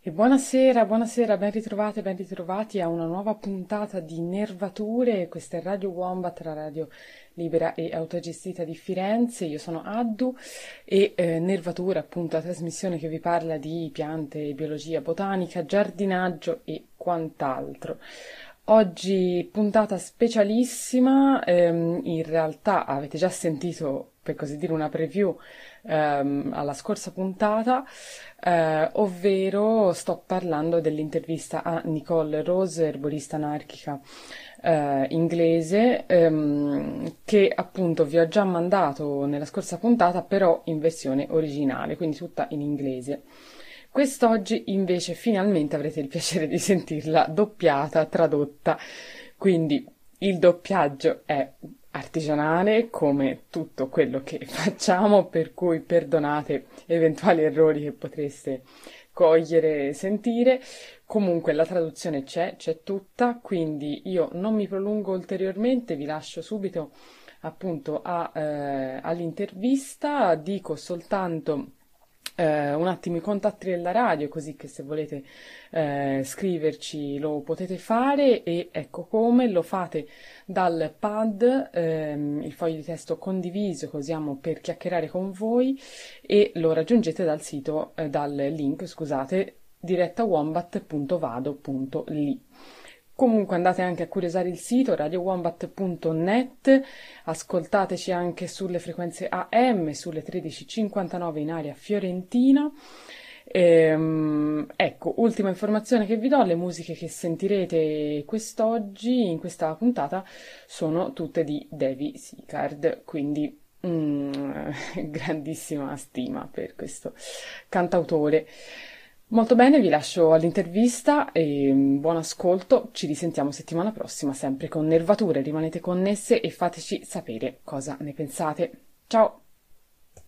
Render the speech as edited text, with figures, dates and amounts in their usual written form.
E buonasera, buonasera, ben ritrovati a una nuova puntata di Nervature. Questa è Radio Wombat, la radio libera e autogestita di Firenze. Io sono Addu e Nervature, appunto, la trasmissione che vi parla di piante, biologia, botanica, giardinaggio e quant'altro. Oggi puntata specialissima, in realtà avete già sentito, per così dire, una preview alla scorsa puntata, ovvero sto parlando dell'intervista a Nicole Rose, erbolista anarchica inglese, che appunto vi ho già mandato nella scorsa puntata, però in versione originale, quindi tutta in inglese. Quest'oggi invece finalmente avrete il piacere di sentirla doppiata, tradotta, quindi il doppiaggio è artigianale come tutto quello che facciamo, per cui perdonate eventuali errori che potreste cogliere e sentire. Comunque la traduzione c'è tutta, quindi io non mi prolungo ulteriormente, vi lascio subito appunto all'intervista, dico soltanto un attimo i contatti della radio, così che se volete scriverci lo potete fare, e ecco come lo fate dal pad, il foglio di testo condiviso che usiamo per chiacchierare con voi, e lo raggiungete dal sito, dal link, scusate, direttawombat.vado.li. Comunque andate anche a curiosare il sito radiowombat.net, ascoltateci anche sulle frequenze AM, sulle 13.59 in area fiorentina. Ecco, ultima informazione che vi do: le musiche che sentirete quest'oggi, in questa puntata, sono tutte di Devi Sicard, quindi grandissima stima per questo cantautore. Molto bene, vi lascio all'intervista e buon ascolto. Ci risentiamo settimana prossima, sempre con Nervature. Rimanete connesse e fateci sapere cosa ne pensate. Ciao!